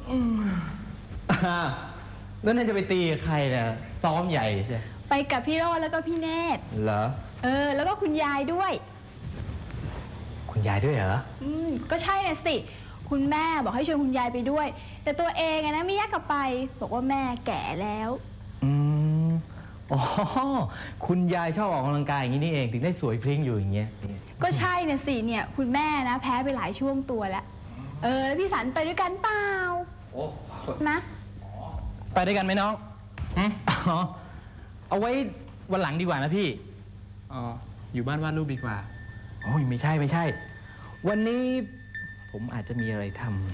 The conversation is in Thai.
แล้วนั่นจะไปตีกับใครเนี่ยซ้อมใหญ่ใช่ไปกับพี่โรจน์แล้วก็พี่เนตรเหรอแล้วก็คุณยายด้วยคุณยายด้วยเหรอก็ใช่น่ะสิคุณแม่บอกให้ชวนคุณยายไปด้วยแต่ตัวเองนะไม่อยากกลับไปบอกว่าแม่แก่แล้วอ๋อคุณยายชอบออกกำลังกายอย่างนี้นี่เองถึงได้สวยพริ้งอยู่อย่างเงี้ยก็ใช่น่ะสิเนี่ยคุณแม่นะแพ้ไปหลายช่วงตัวแล้วพี่สันไปด้วยกันเปล่านะไปด้วยกันไหมน้องเอาไว้วันหลังดีกว่านะพี่อยู่บ้านวาดรูปดีกว่าโอ้ยไม่ใช่วันนี้ผมอาจจะมีอะไรทำ